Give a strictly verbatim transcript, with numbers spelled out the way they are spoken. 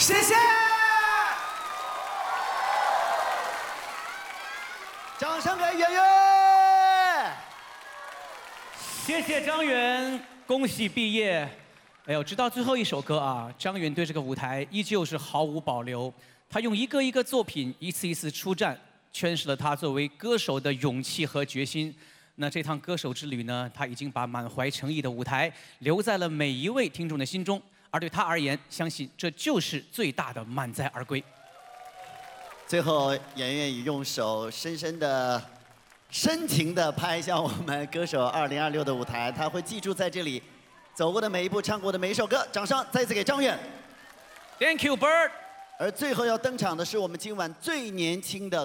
谢谢。掌声给圆圆。 谢谢张远，恭喜毕业。哎呦，直到最后一首歌啊，张远对这个舞台依旧是毫无保留。他用一个一个作品，一次一次出战，诠释了他作为歌手的勇气和决心。那这趟歌手之旅呢，他已经把满怀诚意的舞台留在了每一位听众的心中。而对他而言，相信这就是最大的满载而归。 最后，圆圆以用手深深的、深情的拍向我们歌手二零二六的舞台，他会记住在这里走过的每一步、唱过的每一首歌。掌声再次给张远。 Thank you, Bird。 而最后要登场的是我们今晚最年轻的。